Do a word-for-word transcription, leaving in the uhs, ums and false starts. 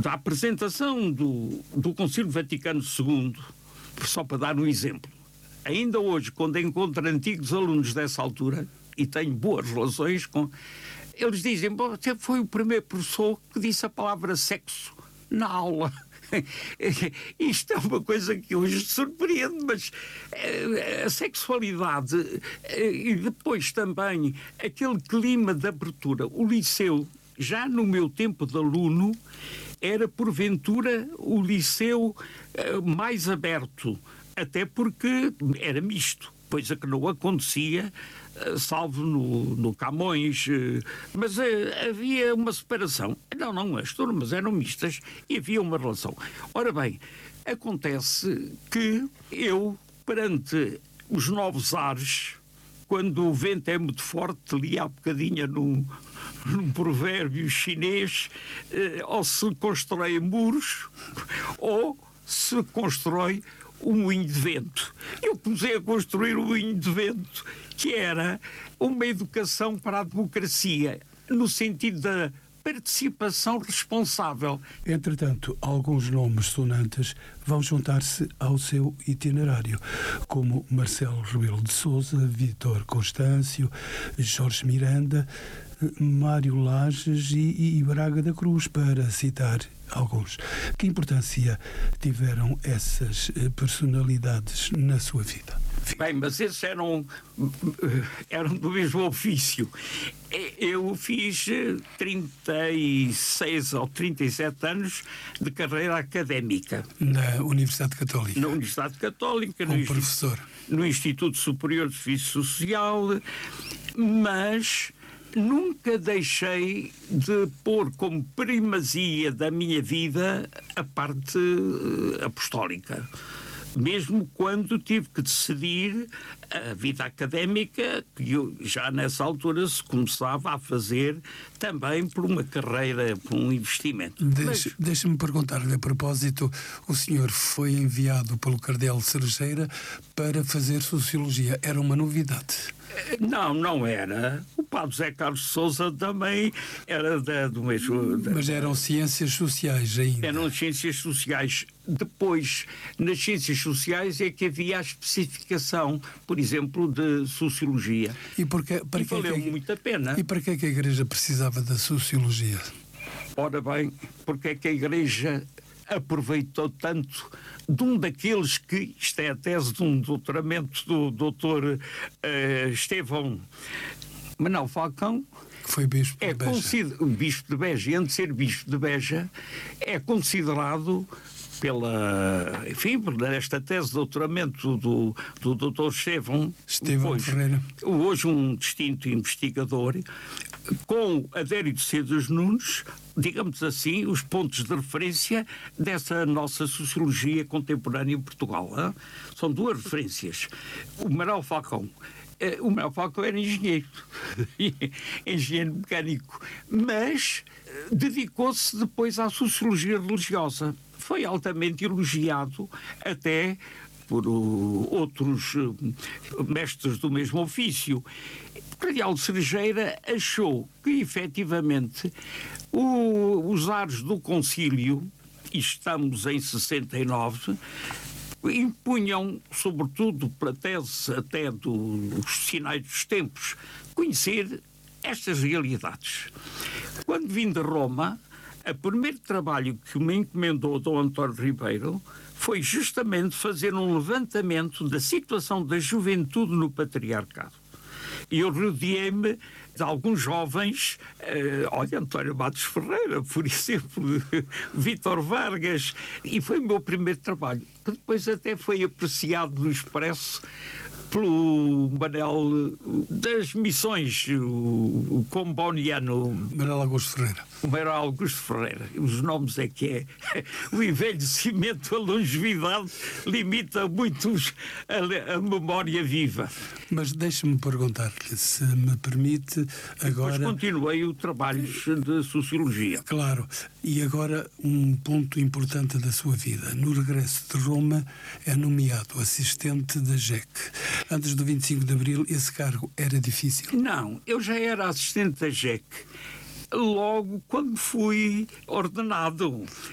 da apresentação do, do Concílio Vaticano segundo, só para dar um exemplo, ainda hoje, quando encontro antigos alunos dessa altura, e tenho boas relações com... Eles dizem, bom, você foi o primeiro professor que disse a palavra sexo na aula. Isto é uma coisa que hoje surpreende, mas a sexualidade e depois também aquele clima de abertura. O liceu, já no meu tempo de aluno, era porventura o liceu mais aberto, até porque era misto, coisa que não acontecia, salvo no, no Camões, mas uh, havia uma separação. Não, não, as turmas eram mistas e havia uma relação. Ora bem, acontece que eu, perante os novos ares, quando o vento é muito forte, li há bocadinho num, num provérbio chinês, uh, ou se constrói muros, ou se constrói um moinho de vento. Eu comecei a construir um moinho de vento, que era uma educação para a democracia, no sentido da participação responsável. Entretanto, alguns nomes sonantes vão juntar-se ao seu itinerário, como Marcelo Rebelo de Sousa, Vítor Constâncio, Jorge Miranda, Mário Lages e, e Braga da Cruz, para citar alguns. Que importância tiveram essas personalidades na sua vida? Bem, mas esses eram, eram do mesmo ofício. Eu fiz trinta e seis ou trinta e sete anos de carreira académica. Na Universidade Católica? Na Universidade Católica. Como no professor? No Instituto Superior de Serviço Social, mas nunca deixei de pôr como primazia da minha vida a parte apostólica. Mesmo quando tive que decidir a vida académica, que eu, já nessa altura se começava a fazer também por uma carreira, por um investimento. Deixe, Mas... Deixe-me perguntar-lhe a propósito, o senhor foi enviado pelo Cardeal Cerejeira para fazer Sociologia. Era uma novidade? Não, não era. O Padre Zé Carlos de Sousa também era da, do mesmo... Da... Mas eram ciências sociais ainda? Eram ciências sociais. Depois, nas ciências sociais é que havia a especificação, por exemplo, de Sociologia. E, porque, para e que valeu é que, muito a pena. E para que é que a Igreja precisava da Sociologia? Ora bem, porque é que a Igreja aproveitou tanto de um daqueles que, isto é a tese de um doutoramento do doutor uh, Estevão Manuel Falcão, que foi bispo de é Beja. Consider... bispo de Beja, e antes de ser bispo de Beja, é considerado pela, enfim, nesta tese de doutoramento do, do doutor Estevão, Estevão hoje, Ferreira, hoje um distinto investigador, com Adério de Cedas Nunes, digamos assim, os pontos de referência dessa nossa sociologia contemporânea em Portugal. Hein? São duas referências. O Manuel Falcão. O Manuel Falcão era engenheiro, engenheiro mecânico, mas dedicou-se depois à sociologia religiosa. Foi altamente elogiado até por uh, outros uh, mestres do mesmo ofício. O Cardeal Cerejeira achou que, efetivamente, o, os ares do concílio, e estamos em sessenta e nove, impunham, sobretudo pela tese até do, dos sinais dos tempos, conhecer estas realidades. Quando vim de Roma, o primeiro trabalho que me encomendou Dom António Ribeiro foi justamente fazer um levantamento da situação da juventude no patriarcado. E eu rodeei-me de alguns jovens, uh, olha, António Matos Ferreira, por exemplo, Vítor Vargas, e foi o meu primeiro trabalho, que depois até foi apreciado no Expresso pelo Manel das Missões, o, o comboniano Manuel Augusto Ferreira. O Manuel Augusto Ferreira. Os nomes é que é. O envelhecimento, a longevidade, limita muito a, a memória viva. Mas deixe-me perguntar-lhe, se me permite, agora... Depois continuei o trabalho de Sociologia. Claro. E agora um ponto importante da sua vida. No regresso de Roma é nomeado assistente da J E C. Antes do vinte e cinco de Abril, esse cargo era difícil? Não, eu já era assistente da J E C logo quando fui ordenado.